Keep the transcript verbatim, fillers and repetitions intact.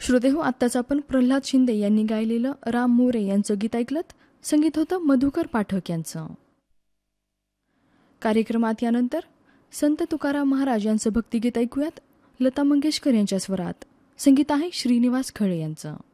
श्रोतेहो, आत्ताच आपण प्रल्हाद शिंदे यांनी गायलेलं राम मोरे यांचं गीत ऐकलत. संगीत होतं मधुकर पाठक यांचं. कार्यक्रमात यानंतर संत तुकाराम महाराज यांचं भक्तिगीत ऐकूयात लता मंगेशकर यांच्या स्वरात. संगीत आहे श्रीनिवास खळे यांचं.